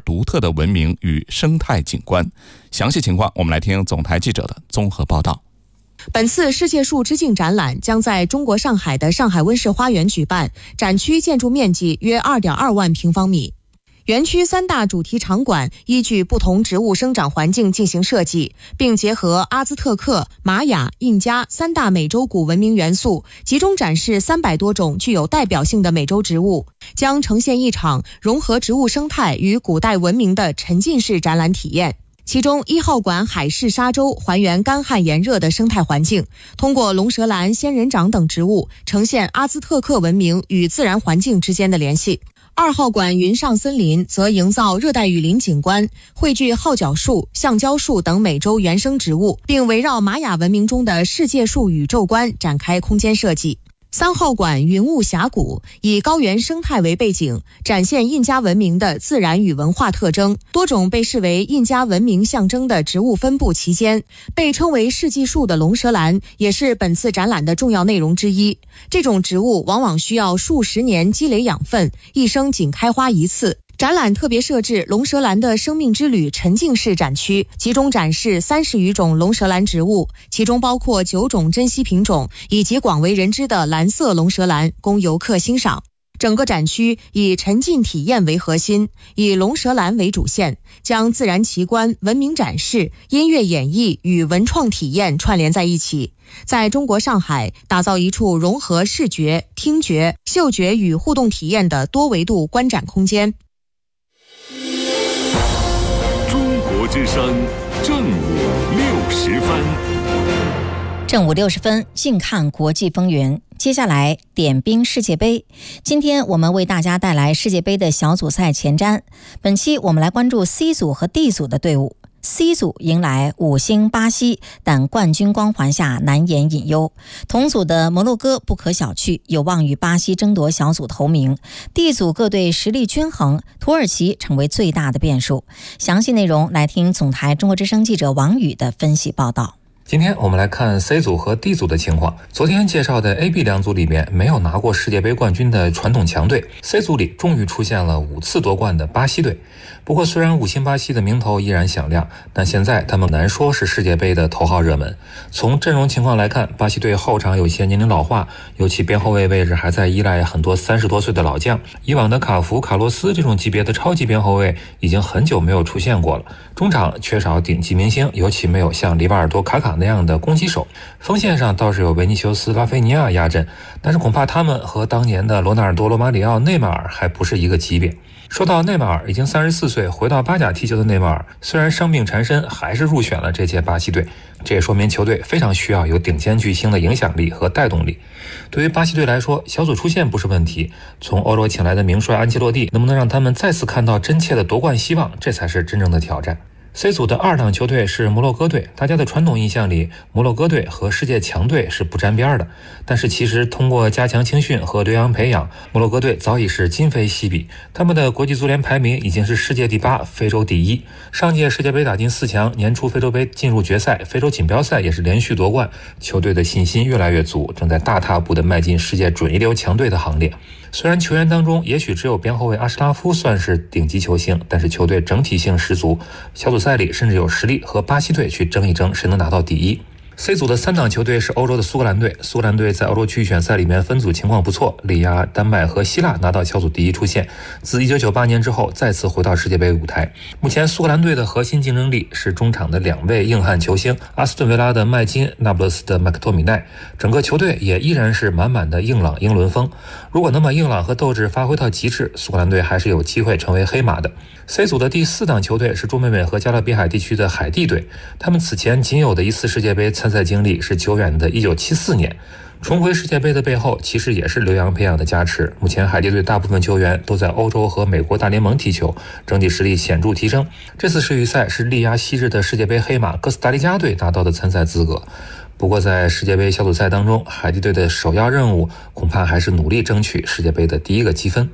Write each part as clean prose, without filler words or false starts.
独特的文明与生态景观。详细情况我们来听总台记者的综合报道。 本次世界树之境展览将在中国上海的上海温室花园举办，展区建筑面积约 2.2 万平方米。园区3大主题场馆依据不同植物生长环境进行设计，并结合阿兹特克、玛雅、印加3大美洲古文明元素，集中展示300多种具有代表性的美洲植物，将呈现一场融合植物生态与古代文明的沉浸式展览体验。其中1号馆海市沙洲还原干旱炎热的生态环境，通过龙舌兰、仙人掌等植物呈现阿兹特克文明与自然环境之间的联系。2号馆云上森林则营造热带雨林景观，汇聚号角树、橡胶树等美洲原生植物，并围绕玛雅文明中的世界树宇宙观展开空间设计。3号馆云雾峡谷以高原生态为背景，展现印加文明的自然与文化特征，多种被视为印加文明象征的植物分布其间。被称为世纪树的龙舌兰也是本次展览的重要内容之一。这种植物往往需要数十年积累养分，一生仅开花一次。展览特别设置龙舌兰的生命之旅沉浸式展区，集中展示30余种龙舌兰植物，其中包括9种珍稀品种以及广为人知的蓝色龙舌兰，供游客欣赏。整个展区以沉浸体验为核心，以龙舌兰为主线，将自然奇观、文明展示、音乐演绎与文创体验串联在一起，在中国上海打造一处融合视觉、听觉、嗅觉与互动体验的多维度观展空间。 中国之声正午60分。 正午60分，静看国际风云。接下来点兵世界杯。今天我们为大家带来世界杯的小组赛前瞻。本期我们来关注 C 组和 D 组的队伍。C 组迎来5星巴西，但冠军光环下难言隐忧。同组的摩洛哥不可小觑，有望与巴西争夺小组头名。D 组各队实力均衡，土耳其成为最大的变数。详细内容来听总台中国之声记者王宇的分析报道。 今天我们来看 C 组和 D 组的情况。昨天介绍的 A、B 两组里面没有拿过世界杯冠军的传统强队， C 组里终于出现了5次夺冠的巴西队。不过虽然5星巴西的名头依然响亮，但现在他们难说是世界杯的头号热门。从阵容情况来看，巴西队后场有些年龄老化，尤其边后卫位置还在依赖很多30多岁的老将。以往的卡福、卡洛斯这种级别的超级边后卫已经很久没有出现过了。中场缺少顶级明星，尤其没有像里瓦尔多、卡卡那样的攻击手。锋线上倒是有维尼修斯、拉菲尼亚压阵，但是恐怕他们和当年的罗纳尔多、罗马里奥、内马尔还不是一个级别。说到内马尔，已经34岁回到巴甲踢球的内马尔，虽然伤病缠身，还是入选了这届巴西队。这也说明球队非常需要有顶尖巨星的影响力和带动力。对于巴西队来说，小组出线不是问题，从欧洲请来的名帅安切洛蒂能不能让他们再次看到真切的夺冠希望，这才是真正的挑战。C 组的2档球队是摩洛哥队，大家的传统印象里，摩洛哥队和世界强队是不沾边的。但是其实通过加强青训和留洋培养，摩洛哥队早已是今非昔比。他们的国际足联排名已经是世界第8，非洲第1。上届世界杯打进4强，年初非洲杯进入决赛，非洲锦标赛也是连续夺冠。球队的信心越来越足，正在大踏步地迈进世界准一流强队的行列。虽然球员当中也许只有边后卫阿什拉夫算是顶级球星，但是球队整体性十足，小组赛里甚至有实力和巴西队去争一争谁能拿到第1。C 组的3档球队是欧洲的苏格兰队，苏格兰队在欧洲区域选赛里面分组情况不错，力压丹麦和希腊拿到小组第1出线，自1998年之后再次回到世界杯舞台。目前苏格兰队的核心竞争力是中场的2位硬汉球星，阿斯顿维拉的麦金、那不勒斯的麦克托米奈，整个球队也依然是满满的硬朗英伦风。如果能把硬朗和斗志发挥到极致，苏格兰队还是有机会成为黑马的。C 组的第4档球队是中北美和加勒比海地区的海地队，他们此前仅有的一次世界杯参赛经历是久远的1974年。重回世界杯的背后其实也是留洋培养的加持。目前海地队大部分球员都在欧洲和美国大联盟踢球，整体实力显著提升。这次世预赛是力压昔日的世界杯黑马哥斯达黎加队拿到的参赛资格。不过在世界杯小组赛当中，海地队的首要任务恐怕还是努力争取世界杯的第1个积分。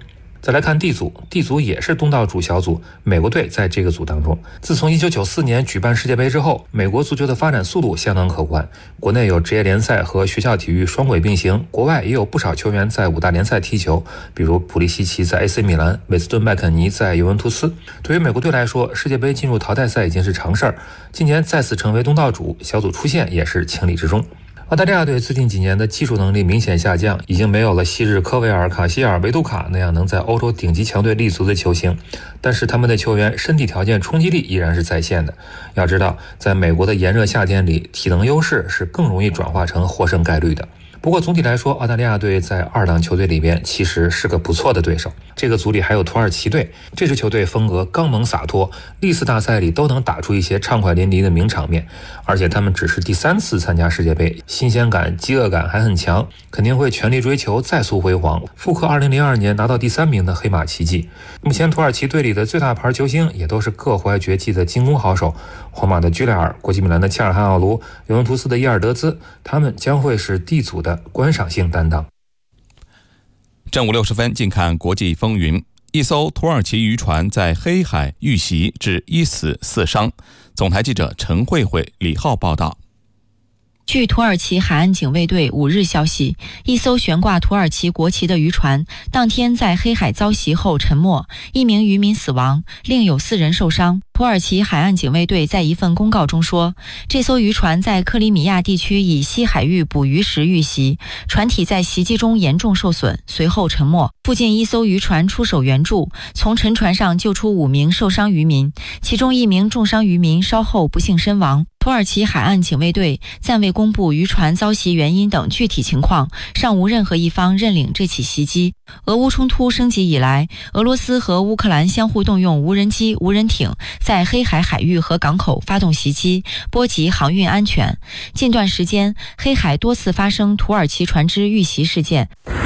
再来看 D 组， D 组也是东道主小组，美国队在这个组当中。自从1994年举办世界杯之后，美国足球的发展速度相当可观，国内有职业联赛和学校体育双轨并行，国外也有不少球员在5大联赛踢球，比如普利西奇在 AC 米兰，韦斯顿麦肯尼在尤文图斯。对于美国队来说，世界杯进入淘汰赛已经是常事儿，今年再次成为东道主，小组出线也是情理之中。澳大利亚队最近几年的技术能力明显下降，已经没有了昔日科维尔、卡希尔、维杜卡那样能在欧洲顶级强队立足的球星，但是他们的球员身体条件冲击力依然是在线的。要知道，在美国的炎热夏天里，体能优势是更容易转化成获胜概率的。不过总体来说，澳大利亚队在2档球队里边其实是个不错的对手。这个组里还有土耳其队，这支球队风格刚猛洒脱，历次大赛里都能打出一些畅快淋漓的名场面，而且他们只是第3次参加世界杯，新鲜感、饥饿感还很强，肯定会全力追求再塑辉煌，复刻2002年拿到第3名的黑马奇迹。目前土耳其队里的最大牌球星也都是各怀绝技的进攻好手，皇马的居莱尔、国际米兰的切尔汉奥卢、尤文图斯的伊尔德兹，他们将会是 D 组的观赏性担当。 正午60分，近看国际风云。一艘土耳其渔船在黑海遇袭，致1死4伤。总台记者陈慧慧、李浩报道。 据土耳其海岸警卫队5日消息，一艘悬挂土耳其国旗的渔船当天在黑海遭袭后沉没，1名渔民死亡，另有4人受伤。土耳其海岸警卫队在一份公告中说，这艘渔船在克里米亚地区以西海域捕鱼时遇袭，船体在袭击中严重受损，随后沉没。附近一艘渔船出手援助，从沉船上救出5名受伤渔民，其中1名重伤渔民稍后不幸身亡。土耳其海岸警卫队暂未公布渔船遭袭原因等具体情况，尚无任何一方认领这起袭击。俄乌冲突升级以来，俄罗斯和乌克兰相互动用无人机、无人艇，在黑海海域和港口发动袭击，波及航运安全。近段时间，黑海多次发生土耳其船只遇袭事件。